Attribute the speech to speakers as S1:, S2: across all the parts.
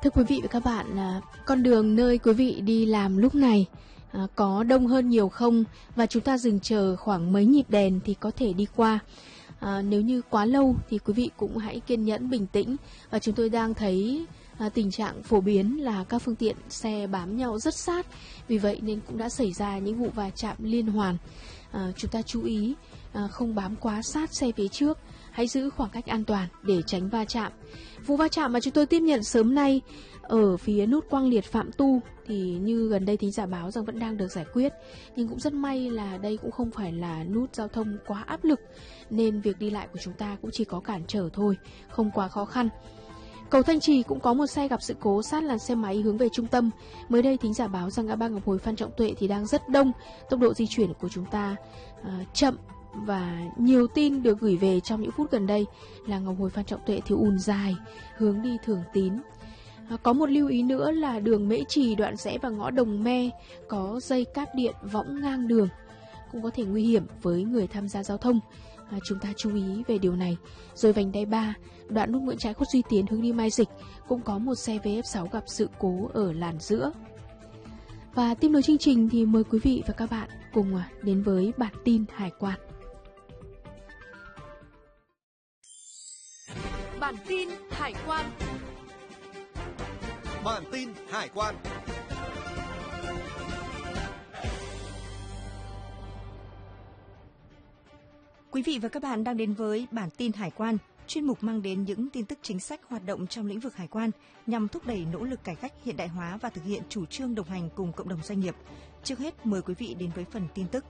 S1: Thưa quý vị và các bạn, con đường nơi quý vị đi làm lúc này có đông hơn nhiều không? Và chúng ta dừng chờ khoảng mấy nhịp đèn thì có thể đi qua. Nếu như quá lâu thì quý vị cũng hãy kiên nhẫn bình tĩnh. Và chúng tôi đang thấy tình trạng phổ biến là các phương tiện xe bám nhau rất sát. Vì vậy nên cũng đã xảy ra những vụ va chạm liên hoàn. Chúng ta chú ý không bám quá sát xe phía trước. Hãy giữ khoảng cách an toàn để tránh va chạm. Vụ va chạm mà chúng tôi tiếp nhận sớm nay ở phía nút Quang Liệt Phạm Tu thì như gần đây thính giả báo rằng vẫn đang được giải quyết. Nhưng cũng rất may là đây cũng không phải là nút giao thông quá áp lực, nên việc đi lại của chúng ta cũng chỉ có cản trở thôi, không quá khó khăn. Cầu Thanh Trì cũng có một xe gặp sự cố sát làn xe máy hướng về trung tâm. Mới đây thính giả báo rằng ngã ba Ngọc Hồi Phan Trọng Tuệ thì đang rất đông, tốc độ di chuyển của chúng ta chậm. Và nhiều tin được gửi về trong những phút gần đây là Ngọc Hồi Phan Trọng Tuệ thì ùn dài hướng đi Thường Tín. Có một lưu ý nữa là đường Mễ Trì đoạn rẽ vào ngõ Đồng Me có dây cáp điện võng ngang đường, cũng có thể nguy hiểm với người tham gia giao thông. Chúng ta chú ý về điều này. Rồi vành đai 3 đoạn nút Nguyễn Trãi Khuất Duy Tiến hướng đi Mai Dịch cũng có một xe VF6 gặp sự cố ở làn giữa. Và tiếp nối chương trình thì mời quý vị và các bạn cùng đến với bản tin hải quan.
S2: Bản tin hải quan.
S3: Bản tin hải quan.
S4: Quý vị và các bạn đang đến với bản tin hải quan, chuyên mục mang đến những tin tức chính sách hoạt động trong lĩnh vực hải quan nhằm thúc đẩy nỗ lực cải cách hiện đại hóa và thực hiện chủ trương đồng hành cùng cộng đồng doanh nghiệp. Trước hết, mời quý vị đến với phần tin tức.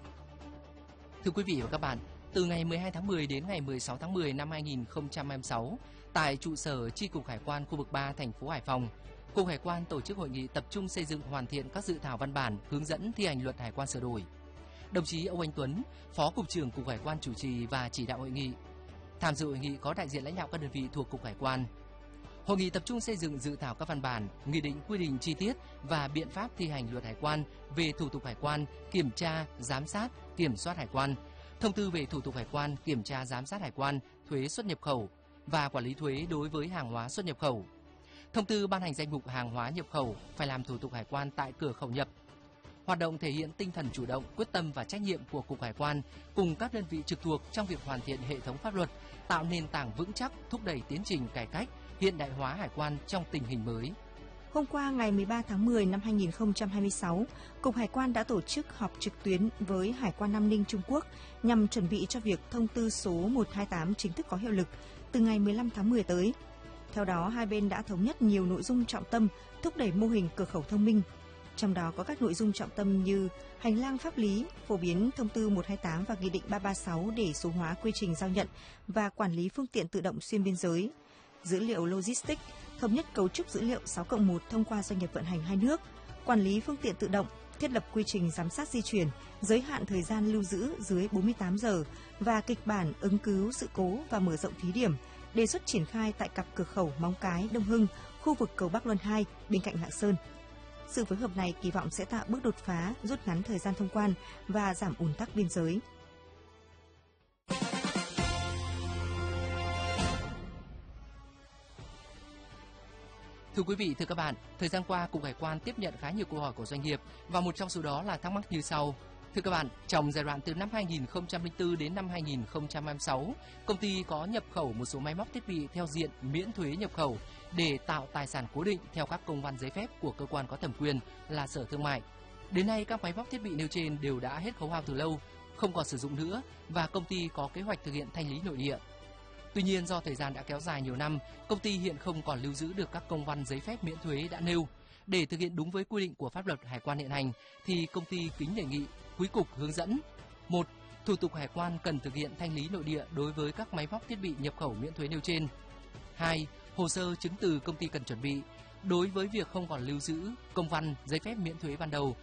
S5: Thưa quý vị và các bạn, từ ngày 12 tháng 10 đến ngày 16 tháng 10 năm 2026, tại trụ sở Chi cục Hải quan khu vực 3 thành phố Hải Phòng, Cục Hải quan tổ chức hội nghị tập trung xây dựng hoàn thiện các dự thảo văn bản hướng dẫn thi hành luật hải quan sửa đổi. Đồng chí Âu Anh Tuấn, Phó Cục trưởng Cục Hải quan chủ trì và chỉ đạo hội nghị. Tham dự hội nghị có đại diện lãnh đạo các đơn vị thuộc Cục Hải quan. Hội nghị tập trung xây dựng dự thảo các văn bản, nghị định quy định chi tiết và biện pháp thi hành luật hải quan về thủ tục hải quan, kiểm tra, giám sát, kiểm soát hải quan, thông tư về thủ tục hải quan, kiểm tra giám sát hải quan, thuế xuất nhập khẩu và quản lý thuế đối với hàng hóa xuất nhập khẩu. Thông tư ban hành danh mục hàng hóa nhập khẩu phải làm thủ tục hải quan tại cửa khẩu nhập. Hoạt động thể hiện tinh thần chủ động, quyết tâm và trách nhiệm của Cục Hải quan cùng các đơn vị trực thuộc trong việc hoàn thiện hệ thống pháp luật, tạo nền tảng vững chắc, thúc đẩy tiến trình cải cách, hiện đại hóa hải quan trong tình hình mới.
S4: Hôm qua ngày 13 tháng 10 năm 2026, Cục Hải quan đã tổ chức họp trực tuyến với Hải quan Nam Ninh Trung Quốc nhằm chuẩn bị cho việc thông tư số 128 chính thức có hiệu lực từ ngày 15 tháng 10 tới. Theo đó, hai bên đã thống nhất nhiều nội dung trọng tâm thúc đẩy mô hình cửa khẩu thông minh. Trong đó có các nội dung trọng tâm như hành lang pháp lý, phổ biến thông tư 128 và nghị định 336 để số hóa quy trình giao nhận và quản lý phương tiện tự động xuyên biên giới, dữ liệu logistics, thống nhất cấu trúc dữ liệu 6+1 thông qua doanh nghiệp vận hành hai nước, quản lý phương tiện tự động, thiết lập quy trình giám sát di chuyển, giới hạn thời gian lưu giữ dưới 48 giờ và kịch bản ứng cứu sự cố và mở rộng thí điểm, đề xuất triển khai tại cặp cửa khẩu Móng Cái, Đông Hưng, khu vực cầu Bắc Luân 2 bên cạnh Lạng Sơn. Sự phối hợp này kỳ vọng sẽ tạo bước đột phá, rút ngắn thời gian thông quan và giảm ùn tắc biên giới.
S5: Thưa quý vị, thưa các bạn, thời gian qua Cục Hải quan tiếp nhận khá nhiều câu hỏi của doanh nghiệp và một trong số đó là thắc mắc như sau. Thưa các bạn, trong giai đoạn từ năm 2004 đến năm 2026, công ty có nhập khẩu một số máy móc thiết bị theo diện miễn thuế nhập khẩu để tạo tài sản cố định theo các công văn giấy phép của cơ quan có thẩm quyền là Sở Thương mại. Đến nay, các máy móc thiết bị nêu trên đều đã hết khấu hao từ lâu, không còn sử dụng nữa và công ty có kế hoạch thực hiện thanh lý nội địa. Tuy nhiên, do thời gian đã kéo dài nhiều năm, công ty hiện không còn lưu giữ được các công văn giấy phép miễn thuế đã nêu. Để thực hiện đúng với quy định của pháp luật hải quan hiện hành, thì công ty kính đề nghị quý cục hướng dẫn: 1. Thủ tục hải quan cần thực hiện thanh lý nội địa đối với các máy móc thiết bị nhập khẩu miễn thuế nêu trên. 2. Hồ sơ chứng từ công ty cần chuẩn bị đối với việc không còn lưu giữ công văn giấy phép miễn thuế ban đầu